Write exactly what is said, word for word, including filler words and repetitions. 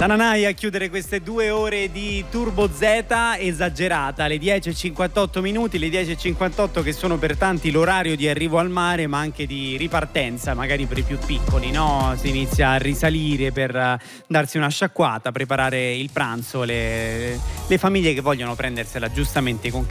Tananai a chiudere queste due ore di Turbo Z, esagerata, le dieci e cinquantotto minuti, le dieci e cinquantotto che sono per tanti l'orario di arrivo al mare, ma anche di ripartenza, magari per i più piccoli, no? Si inizia a risalire per darsi una sciacquata, preparare il pranzo, le, le famiglie che vogliono prendersela giustamente con